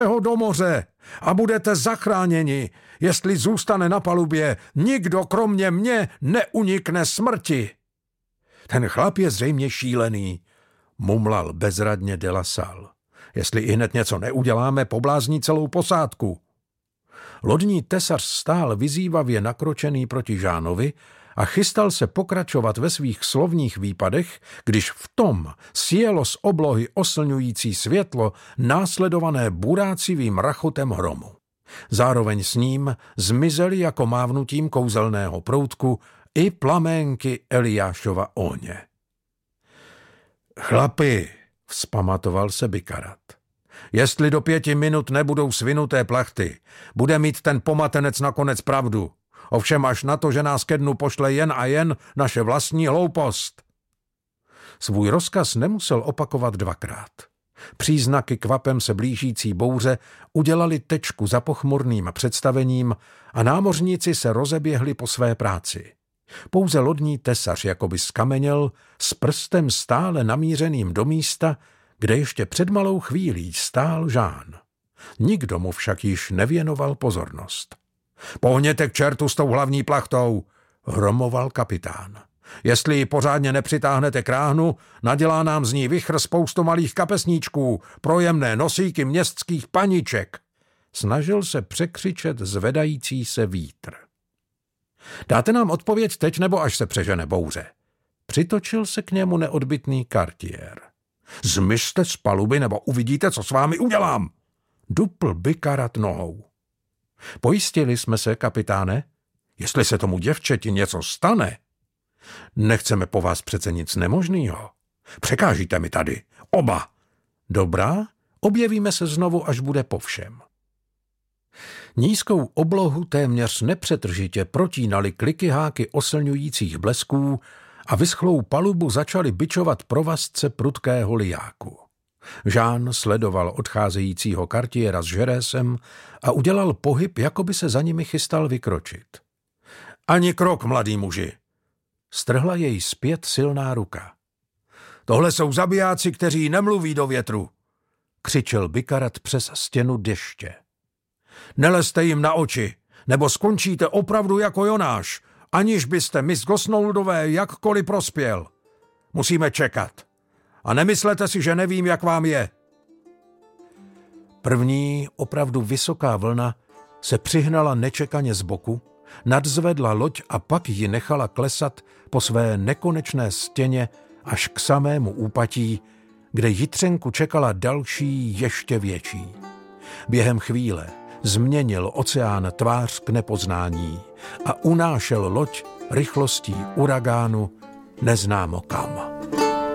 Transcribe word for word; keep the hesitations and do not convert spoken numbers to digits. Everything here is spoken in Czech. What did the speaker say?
ho do moře a budete zachráněni. Jestli zůstane na palubě, nikdo kromě mě neunikne smrti. Ten chlap je zřejmě šílený, mumlal bezradně de La Salle. Jestli i hned něco neuděláme, poblázní celou posádku. Lodní tesař stál vyzývavě nakročený proti Jeanovi a chystal se pokračovat ve svých slovních výpadech, když v tom sjelo z oblohy oslňující světlo následované burácivým rachotem hromu. Zároveň s ním zmizely jako mávnutím kouzelného proutku i plaménky Eliášova ohně. Chlapi, vzpamatoval se Bikarat, jestli do pěti minut nebudou svinuté plachty, bude mít ten pomatenec nakonec pravdu. Ovšem až na to, že nás ke dnu pošle jen a jen naše vlastní hloupost. Svůj rozkaz nemusel opakovat dvakrát. Příznaky kvapem se blížící bouře udělali tečku za pochmurným představením a námořníci se rozeběhli po své práci. Pouze lodní tesař jakoby skameněl s prstem stále namířeným do místa, kde ještě před malou chvílí stál Jean. Nikdo mu však již nevěnoval pozornost. Pohněte k čertu s tou hlavní plachtou, hromoval kapitán. Jestli ji pořádně nepřitáhnete k ráhnu, nadělá nám z ní vichr spoustu malých kapesníčků, projemné nosíky městských paniček. Snažil se překřičet zvedající se vítr. Dáte nám odpověď teď, nebo až se přežene bouře? Přitočil se k němu neodbytný Cartier. Zmizte z paluby, nebo uvidíte, co s vámi udělám. Dupl Bikarat nohou. Pojistili jsme se, kapitáne, jestli se tomu děvčeti něco stane. Nechceme po vás přece nic nemožného. Překážíte mi tady, oba. Dobrá, objevíme se znovu, až bude po všem. Nízkou oblohu téměř nepřetržitě protínaly kliky háky oslňujících blesků a vyschlou palubu začaly bičovat provazce prudkého lijáku. Jean sledoval odcházejícího Cartiera s Jerésem a udělal pohyb, jako by se za nimi chystal vykročit. Ani krok, mladý muži. Strhla jej zpět silná ruka. Tohle jsou zabijáci, kteří nemluví do větru, křičel Bikarat přes stěnu deště. Nelezte jim na oči, nebo skončíte opravdu jako Jonáš, aniž byste Miss Gosnoldové jakkoliv prospěl. Musíme čekat. A nemyslete si, že nevím, jak vám je. První, opravdu vysoká vlna se přihnala nečekaně z boku, nadzvedla loď a pak ji nechala klesat po své nekonečné stěně až k samému úpatí, kde Jitřenku čekala další, ještě větší. Během chvíle změnil oceán tvář k nepoznání a unášel loď rychlostí uragánu neznámo kam.